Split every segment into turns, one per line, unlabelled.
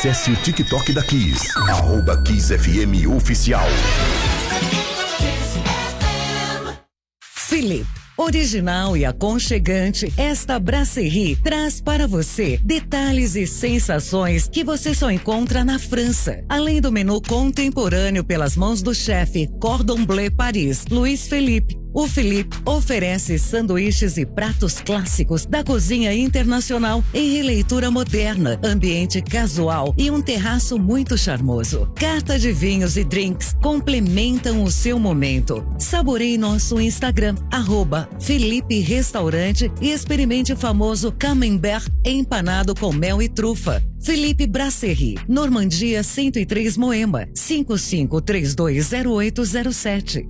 Acesse o TikTok da Kiss, @KissFM Oficial.
Philippe. Original e aconchegante, esta brasserie traz para você detalhes e sensações que você só encontra na França. Além do menu contemporâneo pelas mãos do chefe Cordon Bleu Paris, Luiz Philippe, o Philippe oferece sanduíches e pratos clássicos da cozinha internacional em releitura moderna, ambiente casual e um terraço muito charmoso. Carta de vinhos e drinks complementam o seu momento. Saboreie nosso Instagram, @Philippe Restaurante e experimente o famoso camembert empanado com mel e trufa. Philippe Brasserie, Normandia 103 Moema, 55320807.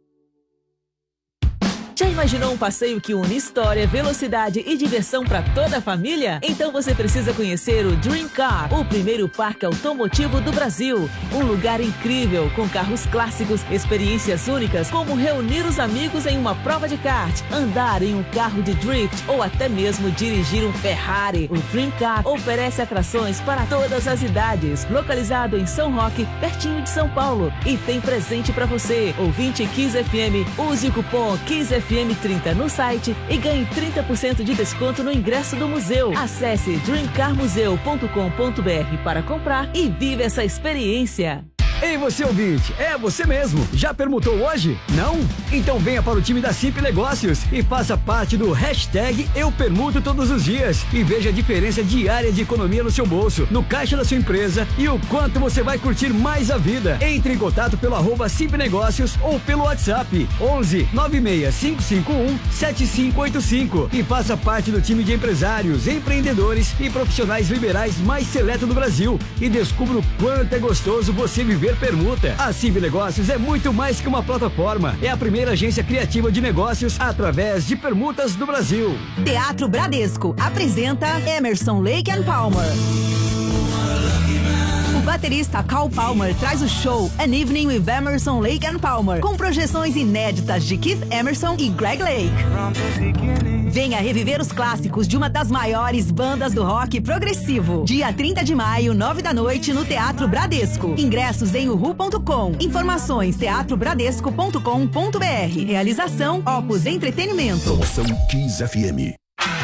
Já imaginou um passeio que une história, velocidade e diversão para toda a família? Então você precisa conhecer o Dream Car, o primeiro parque automotivo do Brasil. Um lugar incrível, com carros clássicos, experiências únicas, como reunir os amigos em uma prova de kart, andar em um carro de drift ou até mesmo dirigir um Ferrari. O Dream Car oferece atrações para todas as idades. Localizado em São Roque, pertinho de São Paulo. E tem presente para você. Ouvinte Kiss FM, use o cupom KISSFM 30 no site e ganhe 30% de desconto no ingresso do museu. Acesse dreamcarmuseu.com.br para comprar e vive essa experiência.
Ei, você ouvinte, é você mesmo. Já permutou hoje? Não? Então venha para o time da Simp Negócios e faça parte do hashtag Eu Permuto Todos os Dias e veja a diferença diária de economia no seu bolso, no caixa da sua empresa e o quanto você vai curtir mais a vida. Entre em contato pelo @Simp Negócios ou pelo WhatsApp 11 96 551 7585 e faça parte do time de empresários, empreendedores e profissionais liberais mais seleto do Brasil e descubra o quanto é gostoso você viver permuta. A Simp Negócios é muito mais que uma plataforma. É a primeira agência criativa de negócios através de permutas do Brasil.
Teatro Bradesco apresenta Emerson, Lake and Palmer. O baterista Carl Palmer traz o show An Evening with Emerson, Lake and Palmer, com projeções inéditas de Keith Emerson e Greg Lake. Venha reviver os clássicos de uma das maiores bandas do rock progressivo. Dia 30 de maio, 9h, no Teatro Bradesco. Ingressos em uhu.com. Informações teatrobradesco.com.br. Realização Opus Entretenimento.
Promoção Kiss FM.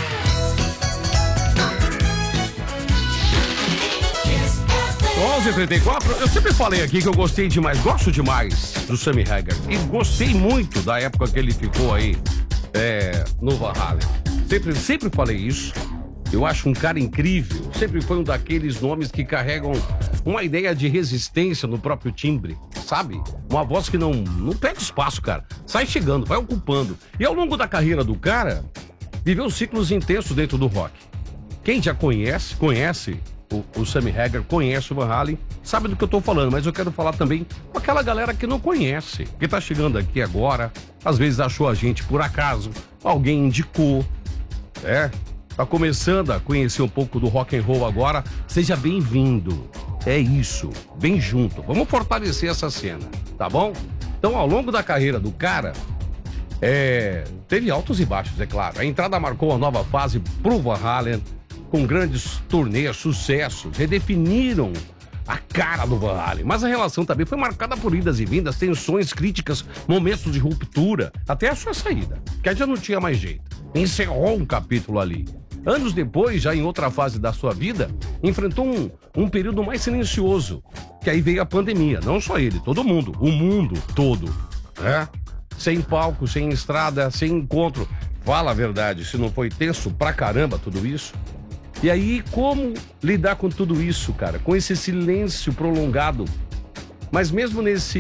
11h34, eu sempre falei aqui que eu gostei demais, gosto demais do Sammy Hagar e gostei muito da época que ele ficou aí no Van Halen. Sempre falei isso. Eu acho um cara incrível. Sempre foi um daqueles nomes que carregam uma ideia de resistência no próprio timbre, sabe? Uma voz que não perde espaço, cara. Sai chegando, vai ocupando. E ao longo da carreira do cara, viveu ciclos intensos dentro do rock. Quem já conhece o Sammy Hagar, conhece o Van Halen, sabe do que eu tô falando, mas eu quero falar também com aquela galera que não conhece, que tá chegando aqui agora, às vezes achou a gente por acaso, alguém indicou, tá começando a conhecer um pouco do rock and roll agora, seja bem-vindo, é isso, vem junto, vamos fortalecer essa cena, tá bom? Então, ao longo da carreira do cara, teve altos e baixos, é claro, a entrada marcou uma nova fase pro Van Halen, com grandes turnês, sucessos, redefiniram a cara do Van Halen. Mas a relação também foi marcada por idas e vindas, tensões, críticas, momentos de ruptura, até a sua saída, que já não tinha mais jeito. Encerrou um capítulo ali. Anos depois, já em outra fase da sua vida, enfrentou um período mais silencioso, que aí veio a pandemia. Não só ele, todo mundo, o mundo todo, sem palco, sem estrada, sem encontro. Fala a verdade, se não foi tenso pra caramba tudo isso. E aí, como lidar com tudo isso, cara? Com esse silêncio prolongado. Mas mesmo nesse